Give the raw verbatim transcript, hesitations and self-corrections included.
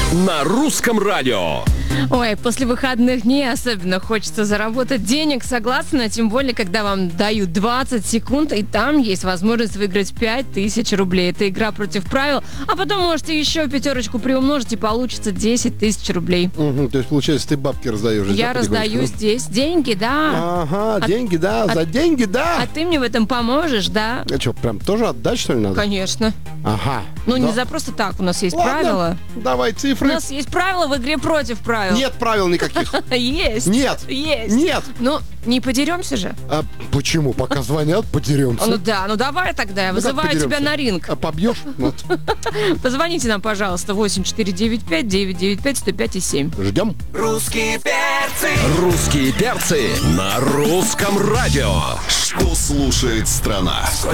на русском радио. Ой, после выходных дней особенно хочется заработать денег, согласна, тем более, когда вам дают двадцать секунд, и там есть возможность выиграть пять тысяч рублей. Это игра против правил, а потом можете еще пятерочку приумножить, и получится десять тысяч рублей. Угу, то есть, получается, ты бабки раздаешь. Я да, раздаю здесь деньги, да. Ага, а, деньги, да, а, за деньги, да. А ты мне в этом поможешь, да? А что, прям тоже отдать, что ли, надо? Конечно. Ага. Ну, да. не за просто так, у нас есть Ладно, правила. Давай цифры. У нас есть правила в игре против правил. Нет правил никаких. Есть. Нет. Есть. Нет. Ну, не подеремся же? А почему? Пока звонят, подеремся. Ну да, ну давай тогда, я Ну, вызываю как тебя подеремся? на ринг. А побьешь? Вот. Позвоните нам, пожалуйста, восемь четыре девять пять девять девять пять сто пять и семь. Ждем. Русские перцы. Русские перцы на русском радио. Что слушает страна?